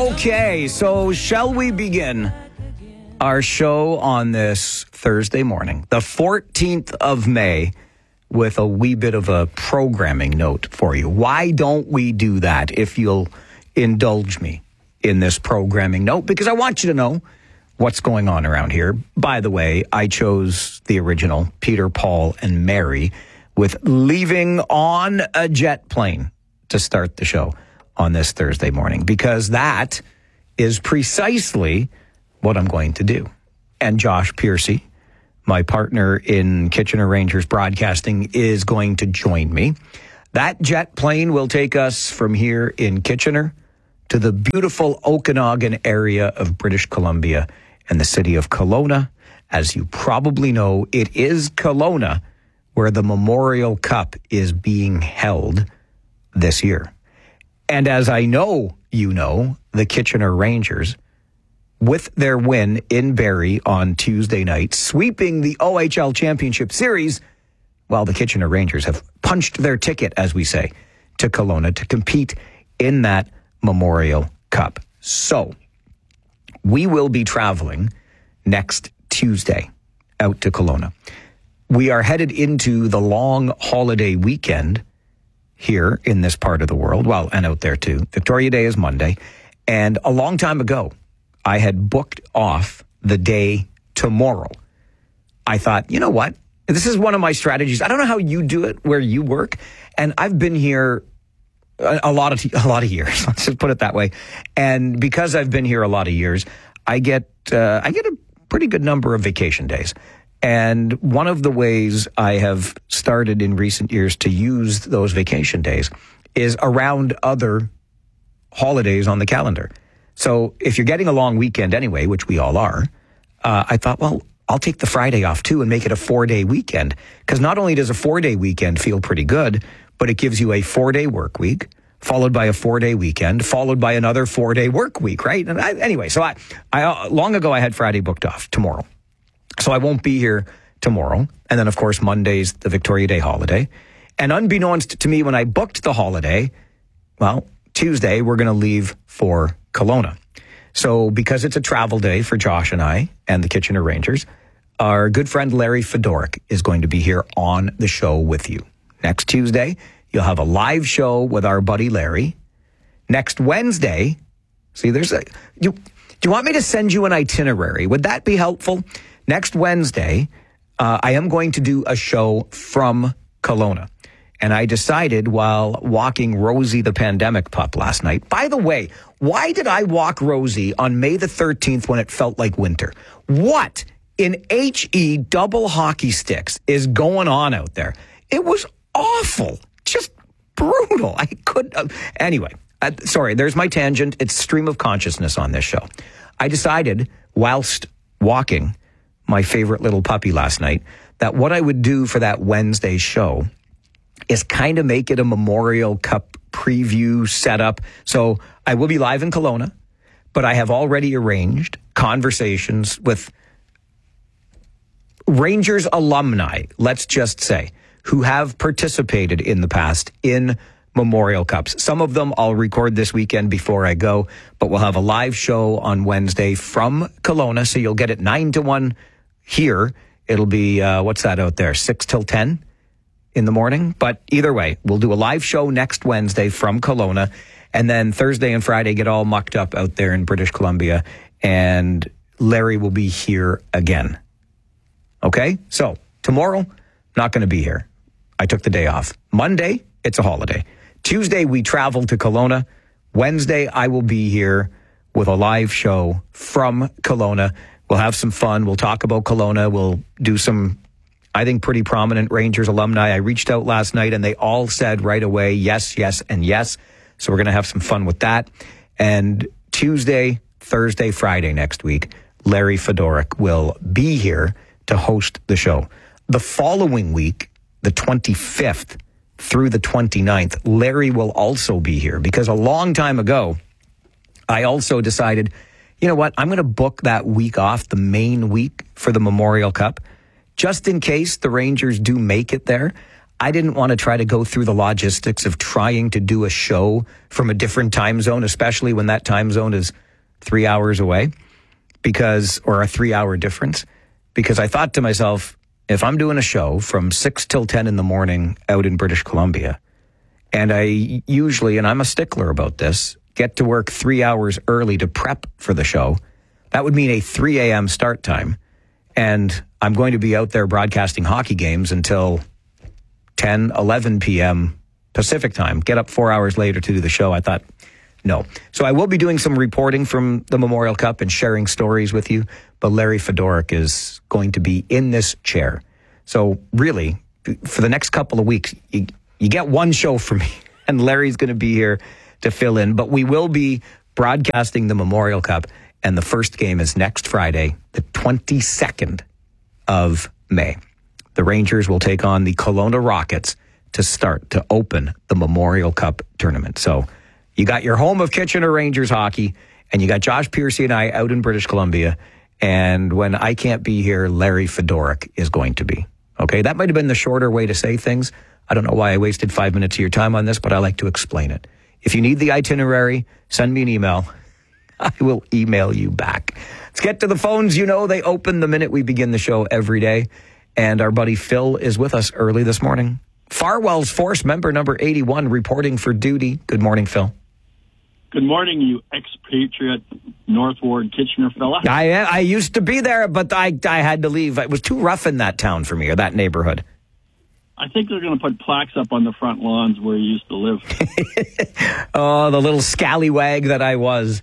Okay, so shall we begin our show on this Thursday morning, the 14th of May, with a wee bit of a programming note for you. Why don't we do that, if you'll indulge me in this programming note? Because I want you to know what's going on around here. By the way, I chose the original Peter, Paul, and Mary with Leaving on a Jet Plane to start the show on this Thursday morning, because that is precisely what I'm going to do. And Josh Piercy, my partner in Kitchener Rangers broadcasting, is going to join me. That jet plane will take us from here in Kitchener to the beautiful Okanagan area of British Columbia and the city of Kelowna. As you probably know, it is Kelowna where the Memorial Cup is being held this year. And as I know you know, the Kitchener Rangers, with their win in Barrie on Tuesday night, sweeping the OHL Championship Series, well, the Kitchener Rangers have punched their ticket, as we say, to Kelowna to compete in that Memorial Cup. So, we will be traveling next Tuesday out to Kelowna. We are headed into the long holiday weekend here in this part of the world, well, and out there too. Victoria Day is Monday, and a long time ago, I had booked off the day tomorrow. I thought, you know what? This is one of my strategies. I don't know how you do it where you work, and I've been here a lot of years. Let's just put it that way. And because I've been here a lot of years, I get a pretty good number of vacation days. And one of the ways I have started in recent years to use those vacation days is around other holidays on the calendar. So if you're getting a long weekend anyway, which we all are, I thought, well, I'll take the Friday off too and make it a 4-day weekend. Because not only does a 4-day weekend feel pretty good, but it gives you a 4-day work week, followed by a 4-day weekend, followed by another 4-day work week, right? And anyway, so I long ago I had Friday booked off tomorrow. So I won't be here tomorrow. And then, of course, Monday's the Victoria Day holiday. And unbeknownst to me, when I booked the holiday, well, Tuesday, we're going to leave for Kelowna. So because it's a travel day for Josh and I and the Kitchener Rangers, our good friend Larry Fedoruk is going to be here on the show with you. Next Tuesday, you'll have a live show with our buddy Larry. Next Wednesday, see, do you want me to send you an itinerary? Would that be helpful? Next Wednesday, I am going to do a show from Kelowna. And I decided while walking Rosie the pandemic pup last night, by the way, why did I walk Rosie on May the 13th when it felt like winter? What in HE double hockey sticks is going on out there? It was awful, just brutal. I couldn't. Anyway, sorry, there's my tangent. It's stream of consciousness on this show. I decided whilst walking my favorite little puppy last night that what I would do for that Wednesday show is kind of make it a Memorial Cup preview setup. So I will be live in Kelowna, but I have already arranged conversations with Rangers alumni, let's just say, who have participated in the past in Memorial Cups. Some of them I'll record this weekend before I go, but we'll have a live show on Wednesday from Kelowna, so you'll get it 9 to 1 here. It'll be, what's that out there, 6 till 10 in the morning? But either way, we'll do a live show next Wednesday from Kelowna, and then Thursday and Friday get all mucked up out there in British Columbia, and Larry will be here again. Okay? So, tomorrow, not going to be here. I took the day off. Monday, it's a holiday. Tuesday, we travel to Kelowna. Wednesday, I will be here with a live show from Kelowna. We'll have some fun. We'll talk about Kelowna. We'll do some, I think, pretty prominent Rangers alumni. I reached out last night and they all said right away, yes, yes, and yes. So we're going to have some fun with that. And Tuesday, Thursday, Friday next week, Larry Fedoruk will be here to host the show. The following week, the 25th through the 29th, Larry will also be here because a long time ago, I also decided, you know what, I'm going to book that week off, the main week for the Memorial Cup, just in case the Rangers do make it there. I didn't want to try to go through the logistics of trying to do a show from a different time zone, especially when that time zone is 3 hours away, or a 3 hour difference, because I thought to myself, if I'm doing a show from 6 till 10 in the morning out in British Columbia, and I usually, and I'm a stickler about this, get to work 3 hours early to prep for the show, that would mean a 3 a.m. start time. And I'm going to be out there broadcasting hockey games until 10, 11 p.m. Pacific time. Get up 4 hours later to do the show. I thought, no. So I will be doing some reporting from the Memorial Cup and sharing stories with you. But Larry Fedoruk is going to be in this chair. So really, for the next couple of weeks, you get one show from me. And Larry's going to be here to fill in. But we will be broadcasting the Memorial Cup. And the first game is next Friday, the 22nd of May. The Rangers will take on the Kelowna Rockets to open the Memorial Cup tournament. So you got your home of Kitchener Rangers hockey, and you got Josh Piercy and I out in British Columbia. And when I can't be here, Larry Fedoruk is going to be. Okay, that might have been the shorter way to say things. I don't know why I wasted 5 minutes of your time on this, but I like to explain it. If you need the itinerary, send me an email. I will email you back. Let's get to the phones. You know they open the minute we begin the show every day. And our buddy Phil is with us early this morning. Farwell's Force member number 81 reporting for duty. Good morning, Phil. Good morning, you expatriate North Ward Kitchener fella. I used to be there, but I had to leave. It was too rough in that town for me, or that neighborhood. I think they're going to put plaques up on the front lawns where you used to live. Oh, the little scallywag that I was.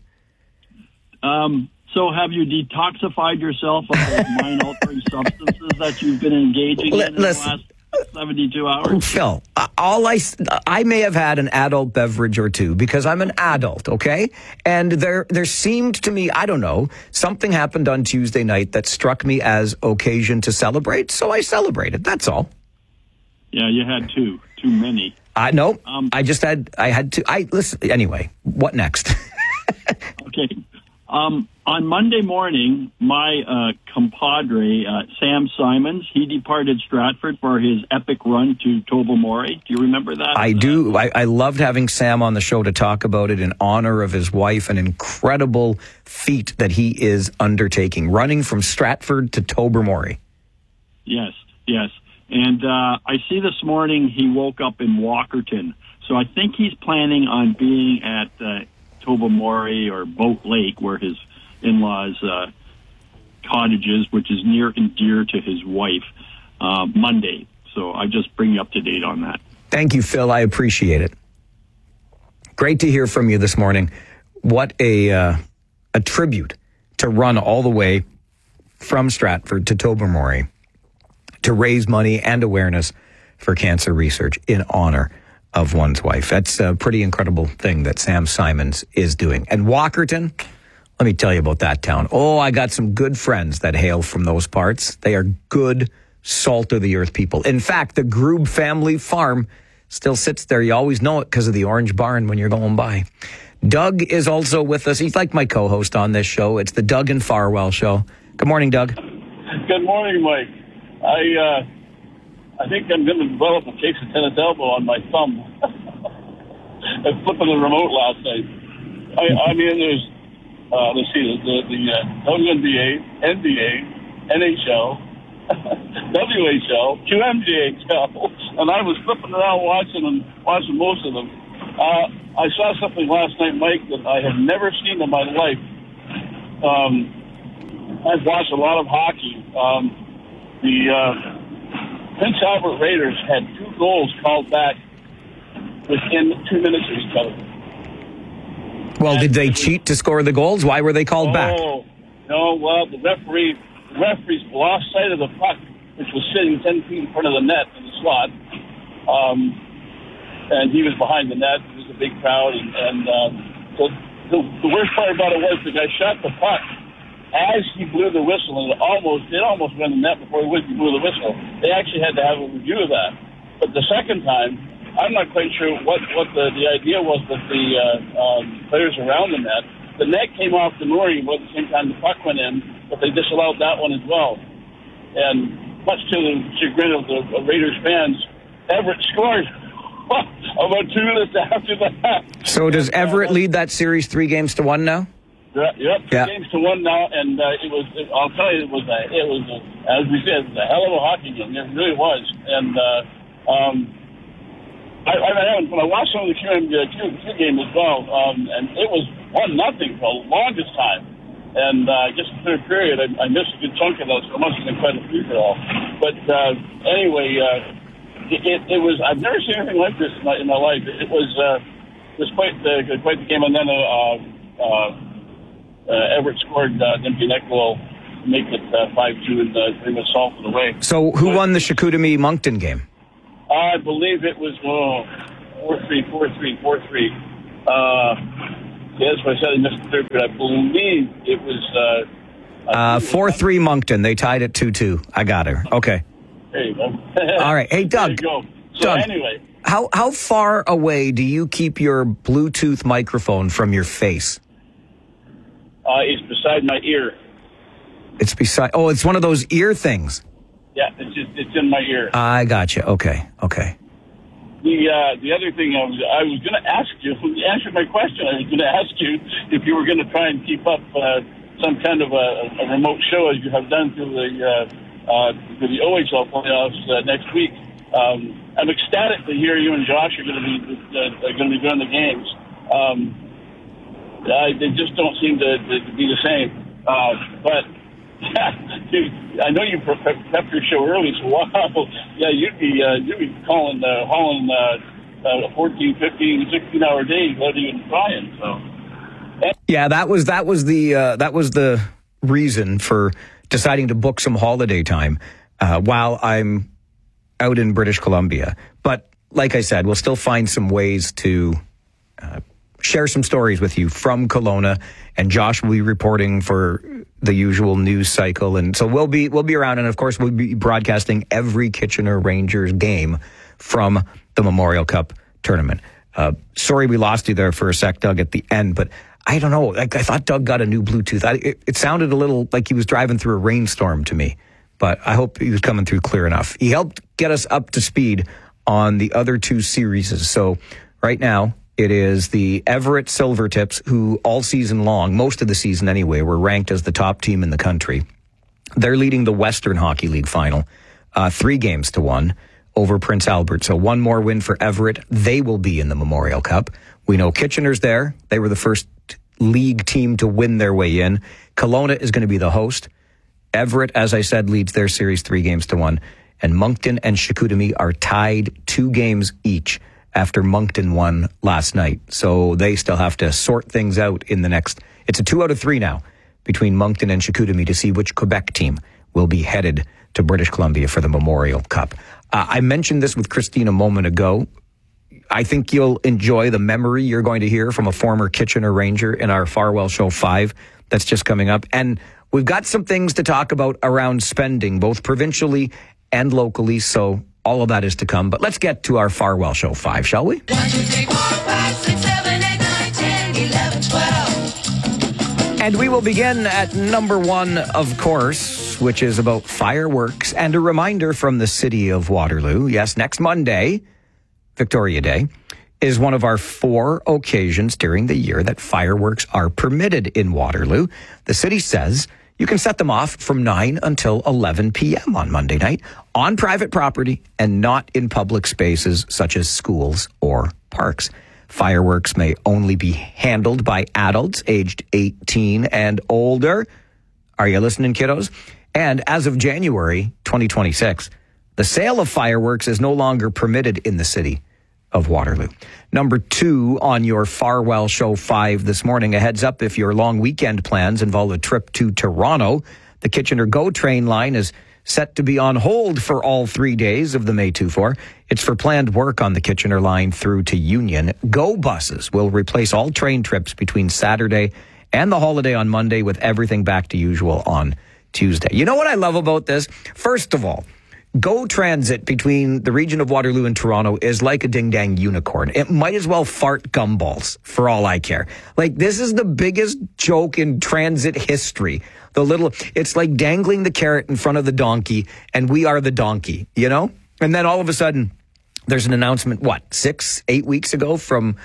So have you detoxified yourself of those mind-altering substances that you've been engaging in the last 72 hours? Phil, I may have had an adult beverage or two because I'm an adult, okay? And there seemed to me, I don't know, something happened on Tuesday night that struck me as occasion to celebrate, so I celebrated. That's all. Yeah, you had too many. No, I had to. Listen, anyway, what next? Okay. On Monday morning, my compadre, Sam Simons, he departed Stratford for his epic run to Tobermory. Do you remember that? I do. I loved having Sam on the show to talk about it in honor of his wife, an incredible feat that he is undertaking, running from Stratford to Tobermory. Yes. And I see this morning he woke up in Walkerton. So I think he's planning on being at Tobermory or Boat Lake, where his in-laws' cottages, which is near and dear to his wife, Monday. So I just bring you up to date on that. Thank you, Phil. I appreciate it. Great to hear from you this morning. What a tribute to run all the way from Stratford to Tobermory to raise money and awareness for cancer research in honor of one's wife. That's a pretty incredible thing that Sam Simons is doing. And Walkerton, let me tell you about that town. Oh, I got some good friends that hail from those parts. They are good, salt-of-the-earth people. In fact, the Grube family farm still sits there. You always know it because of the orange barn when you're going by. Doug is also with us. He's like my co-host on this show. It's the Doug and Farwell Show. Good morning, Doug. Good morning, Mike. I think I'm going to develop a case of tennis elbow on my thumb. I was flipping the remote last night. I mean, there's, let's see, the WNBA, NBA, NHL, WHL, QMJHL, and I was flipping around watching most of them. I saw something last night, Mike, that I have never seen in my life. I've watched a lot of hockey. The Prince Albert Raiders had 2 goals called back within 2 minutes of each other. Well, did they cheat to score the goals? Why were they called back? No, well, the referees lost sight of the puck, which was sitting 10 feet in front of the net in the slot. And he was behind the net. It was a big crowd. And so the worst part about it was the guy shot the puck as he blew the whistle, and it almost went in the net before he blew the whistle. They actually had to have a review of that. But the second time, I'm not quite sure what the idea was with the players around the net. The net came off the mooring about the same time the puck went in, but they disallowed that one as well. And much to the chagrin of the Raiders fans, Everett scored about 2 minutes after that. So does Everett lead that series 3-1 now? Yep, 2 games to 1 now, and I'll tell you, it was as we said, it was a hell of a hockey game. It really was, and when I watched some of the Q game as well, and it was 1-0 for the longest time. And just the third period, I missed a good chunk of those, so it must have been quite a free-for-all. But anyway, it was, I've never seen anything like this in my life. It was quite the game, and then Everett scored an empty net goal to make it 5-2 and pretty much solved it away. So who won the Chicoutimi-Moncton game? I believe it was 4-3. That's what I said. I missed the third period. I believe it was 4-3 Moncton. They tied at 2-2. I got her. Okay. There you go. All right. Hey, Doug. There you go. So Doug, anyway, how far away do you keep your Bluetooth microphone from your face? it's beside my ear. It's beside. Oh, it's one of those ear things. Yeah, it's in my ear. I got you. Okay. The other thing I was going to ask you, when you answered my question, I was going to ask you if you were going to try and keep up some kind of a remote show as you have done through the OHL playoffs next week. I'm ecstatic to hear you and Josh are going to be doing the games. They just don't seem to be the same. But I know you prepped your show early, so wow, yeah, you'd be hauling 14, 15, 16-hour days without even trying. So yeah, that was the reason for deciding to book some holiday time while I'm out in British Columbia. But like I said, we'll still find some ways to share some stories with you from Kelowna, and Josh will be reporting for the usual news cycle, and so we'll be around, and of course we'll be broadcasting every Kitchener Rangers game from the Memorial Cup tournament. Sorry we lost you there for a sec, Doug, at the end, but I don't know. I thought Doug got a new Bluetooth. It sounded a little like he was driving through a rainstorm to me, but I hope he was coming through clear enough. He helped get us up to speed on the other two series. So right now, it is the Everett Silvertips, who all season long, most of the season anyway, were ranked as the top team in the country. They're leading the Western Hockey League final 3-1 over Prince Albert. So one more win for Everett. They will be in the Memorial Cup. We know Kitchener's there. They were the first league team to win their way in. Kelowna is going to be the host. Everett, as I said, leads their series 3-1. And Moncton and Chicoutimi are tied 2 games each after Moncton won last night. So they still have to sort things out in the next... It's a 2 out of 3 now between Moncton and Chicoutimi to see which Quebec team will be headed to British Columbia for the Memorial Cup. I mentioned this with Christine a moment ago. I think you'll enjoy the memory you're going to hear from a former Kitchener Ranger in our Farwell Show 5 that's just coming up. And we've got some things to talk about around spending, both provincially and locally, so all of that is to come. But let's get to our Farwell Show 5, shall we? 1, 2, 3, 4, 5, 6, 7, 8, 9, 10, 11, 12. And we will begin at number 1, of course, which is about fireworks. And a reminder from the city of Waterloo. Yes, next Monday, Victoria Day, is one of our 4 occasions during the year that fireworks are permitted in Waterloo. The city says you can set them off from 9 until 11 p.m. on Monday night on private property and not in public spaces such as schools or parks. Fireworks may only be handled by adults aged 18 and older. Are you listening, kiddos? And as of January 2026, the sale of fireworks is no longer permitted in the city of Waterloo. Number 2 on your Farwell Show 5 this morning. A heads up if your long weekend plans involve a trip to Toronto. The Kitchener GO train line is set to be on hold for all 3 days of the May 2-4. It's for planned work on the Kitchener line through to Union. GO buses will replace all train trips between Saturday and the holiday on Monday, with everything back to usual on Tuesday. You know what I love about this? First of all, GO Transit between the region of Waterloo and Toronto is like a ding-dang unicorn. It might as well fart gumballs, for all I care. Like, this is the biggest joke in transit history. It's like dangling the carrot in front of the donkey, and we are the donkey, you know? And then all of a sudden, There's an announcement, 6-8 weeks ago from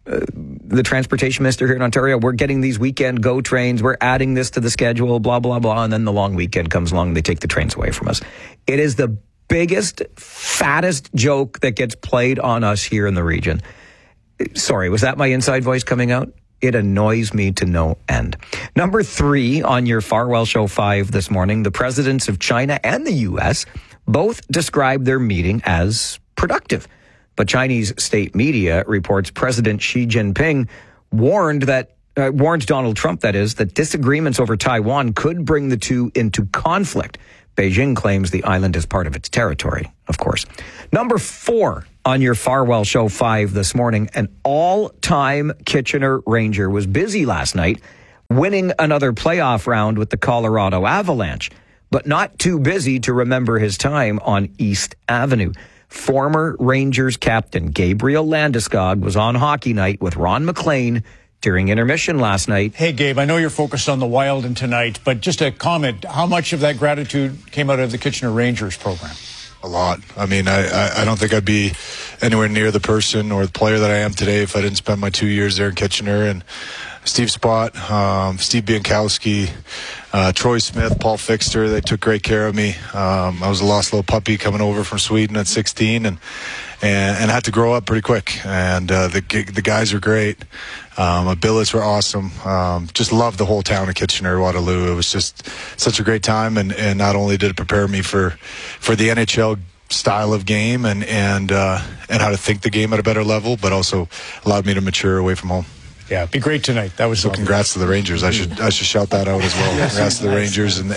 the transportation minister here in Ontario. We're getting these weekend GO trains. We're adding this to the schedule, blah, blah, blah. And then the long weekend comes along and they take the trains away from us. It is the biggest, fattest joke that gets played on us here in the region. Sorry, was that my inside voice coming out? It annoys me to no end. Number 3 on your Farwell Show 5 this morning, the presidents of China and the U.S. both described their meeting as productive. But Chinese state media reports President Xi Jinping warned Donald Trump, that disagreements over Taiwan could bring the two into conflict. Beijing claims the island is part of its territory, of course. Number 4 on your Farwell Show 5 this morning, an all-time Kitchener Ranger was busy last night winning another playoff round with the Colorado Avalanche, but not too busy to remember his time on East Avenue. Former Rangers captain Gabriel Landeskog was on Hockey Night with Ron McLean during intermission last night. Hey, Gabe, I know you're focused on the Wild and tonight, but just a comment, how much of that gratitude came out of the Kitchener Rangers program? A lot. I mean, I don't think I'd be anywhere near the person or the player that I am today if I didn't spend my 2 years there in Kitchener. And Steve Spott, Steve Biankowski, Troy Smith, Paul Fixter, they took great care of me. I was a lost little puppy coming over from Sweden at 16 and had to grow up pretty quick. And the guys are great. My billets were awesome. Just loved the whole town of Kitchener, Waterloo. It was just such a great time, and not only did it prepare me for the NHL style of game and how to think the game at a better level, but also allowed me to mature away from home. Yeah, it'd be great tonight. That was so. Congrats to the Rangers. I should shout that out as well. Congrats to the Rangers and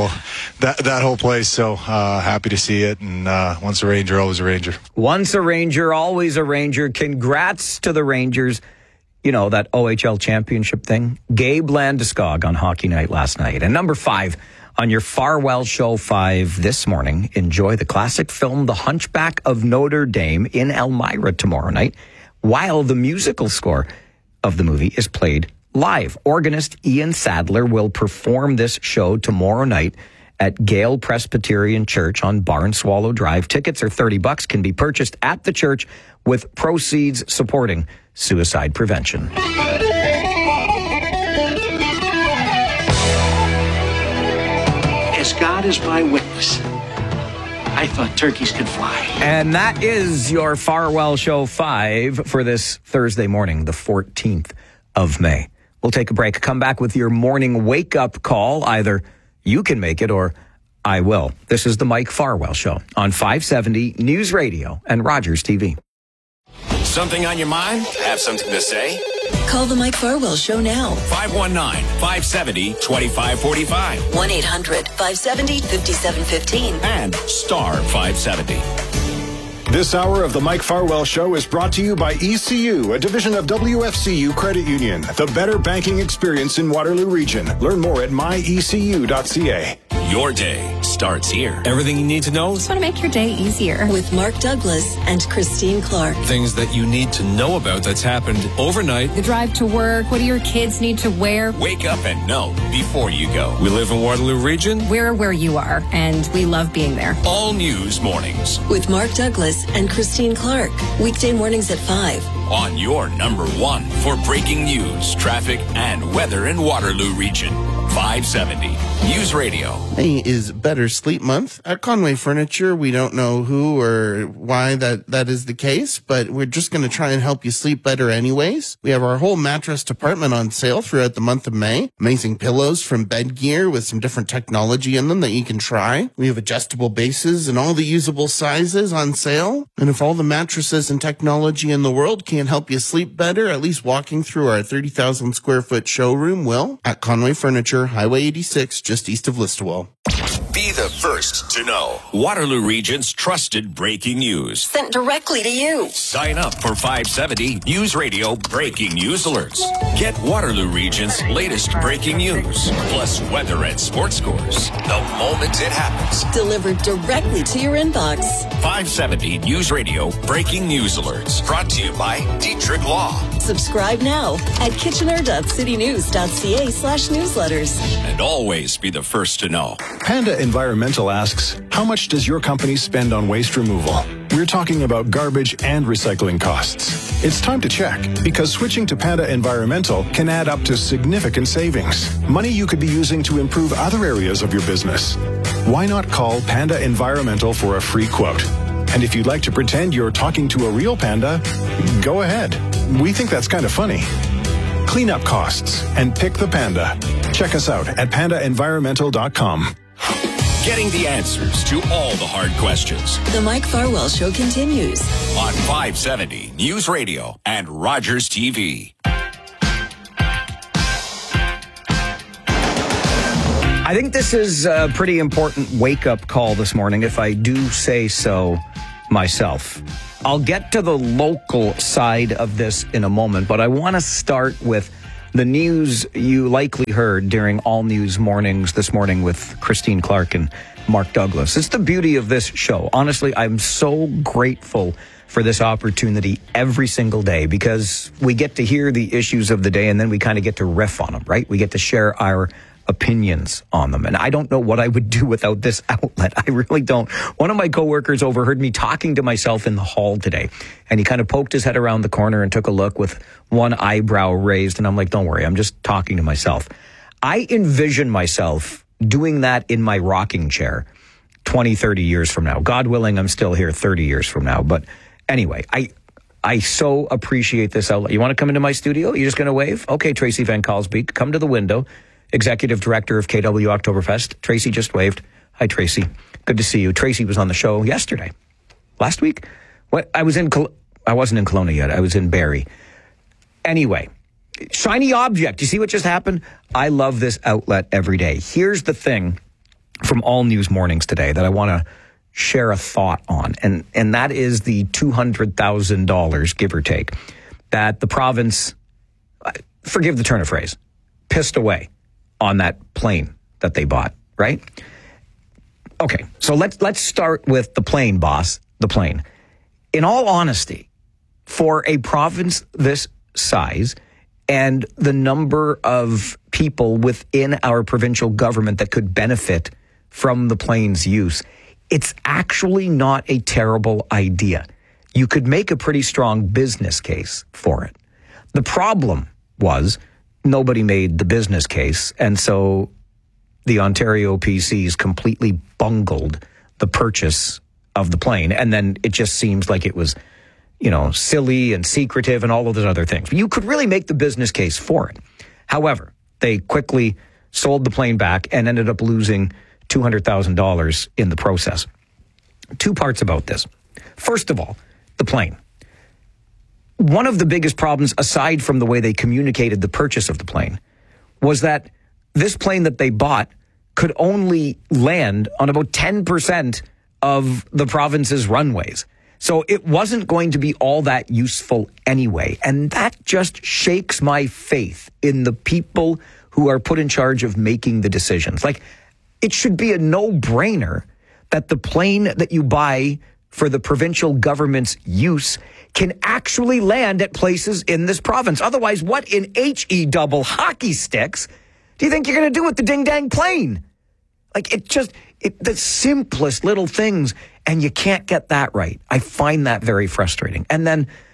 that whole place. So happy to see it. And once a Ranger, always a Ranger. Once a Ranger, always a Ranger. Congrats to the Rangers. You know, that OHL championship thing. Gabe Landeskog on Hockey Night last night. And number 5 on your Farwell Show 5 this morning. Enjoy the classic film The Hunchback of Notre Dame in Elmira tomorrow night, while the musical score of the movie is played live. Organist Ian Sadler will perform this show tomorrow night at Gale Presbyterian Church on Barn Swallow Drive. Tickets are $30, can be purchased at the church with proceeds supporting suicide prevention. As God is my witness, I thought turkeys could fly. And that is your Farwell Show 5 for this Thursday morning, the 14th of May. We'll take a break, come back with your morning wake-up call. Either you can make it or I will. This is the Mike Farwell Show on 570 News Radio and Rogers TV. Something on your mind? Have something to say? Call the Mike Farwell Show now. 519-570-2545. 1-800-570-5715. And star 570. This hour of the Mike Farwell Show is brought to you by ECU, a division of WFCU Credit Union. The better banking experience in Waterloo Region. Learn more at myecu.ca. Your day starts here. Everything you need to know. Just want to make your day easier. With Mark Douglas and Christine Clark. Things that you need to know about that's happened overnight. The drive to work. What do your kids need to wear? Wake up and know before you go. We live in Waterloo Region. We're where you are, and we love being there. All News Mornings. With Mark Douglas and Christine Clark. Weekday mornings at 5. On your number 1 for breaking news, traffic, and weather in Waterloo Region. 570 News Radio. May is Better Sleep Month. At Conway Furniture, we don't know who or why that is the case, but we're just going to try and help you sleep better anyways. We have our whole mattress department on sale throughout the month of May. Amazing pillows from Bed Gear with some different technology in them that you can try. We have adjustable bases and all the usable sizes on sale. And if all the mattresses and technology in the world can't help you sleep better, at least walking through our 30,000 square foot showroom will. At Conway Furniture, Highway 86, just east of Listowel. Be the first to know Waterloo Region's trusted breaking news. Sent directly to you. Sign up for 570 News Radio Breaking News Alerts. Get Waterloo Region's latest breaking news, plus weather and sports scores the moment it happens. Delivered directly to your inbox. 570 News Radio Breaking News Alerts. Brought to you by Dietrich Law. Subscribe now at kitchener.citynews.ca/newsletters. And always be the first to know. Panda Environmental asks, how much does your company spend on waste removal? We're talking about garbage and recycling costs. It's time to check, because switching to Panda Environmental can add up to significant savings. Money you could be using to improve other areas of your business. Why not call Panda Environmental for a free quote? And if you'd like to pretend you're talking to a real panda, go ahead. We think that's kind of funny. Clean up costs and pick the Panda. Check us out at pandaenvironmental.com. Getting the answers to all the hard questions. The Mike Farwell Show continues On 570 News Radio and Rogers TV. I think this is a pretty important wake-up call this morning, if I do say so myself. I'll get to the local side of this in a moment, but I want to start with the news you likely heard during All News Mornings this morning with Christine Clark and Mark Douglas. It's the beauty of this show. Honestly, I'm so grateful for this opportunity every single day, because we get to hear the issues of the day and then we kind of get to riff on them, right? We get to share our opinions on them. And I don't know what I would do without this outlet. I really don't. One of my coworkers overheard me talking to myself in the hall today, and he kind of poked his head around the corner and took a look with one eyebrow raised. And I'm like, don't worry, I'm just talking to myself. I envision myself doing that in my rocking chair 20, 30 years from now. God willing, I'm still here 30 years from now. But anyway, I so appreciate this outlet. You want to come into my studio? You're just going to wave? Okay, Tracy Van Kalsbeek, come to the window. Executive Director of KW Oktoberfest. Tracy just waved. Hi, Tracy. Good to see you. Tracy was on the show yesterday. Last week? I wasn't in Kelowna yet. I was in Barrie. Anyway, shiny object. You see what just happened? I love this outlet every day. Here's the thing from All News Mornings today that I want to share a thought on, and that is the $200,000, give or take, that the province, forgive the turn of phrase, pissed away on that plane that they bought, right? Okay, so let's start with the plane, boss, the plane. In all honesty, for a province this size and the number of people within our provincial government that could benefit from the plane's use, it's actually not a terrible idea. You could make a pretty strong business case for it. The problem was nobody made the business case, and so the Ontario PCs completely bungled the purchase of the plane, and then it just seems like it was, silly and secretive and all of those other things. You could really make the business case for it. However, they quickly sold the plane back and ended up losing $200,000 in the process. Two parts about this. First of all, the plane. One of the biggest problems, aside from the way they communicated the purchase of the plane, was that this plane that they bought could only land on about 10% of the province's runways. So it wasn't going to be all that useful anyway. And that just shakes my faith in the people who are put in charge of making the decisions. Like, it should be a no-brainer that the plane that you buy for the provincial government's use can actually land at places in this province. Otherwise, what in HE double hockey sticks do you think you're going to do with the ding-dang plane? Like, the simplest little things, and you can't get that right. I find that very frustrating. And then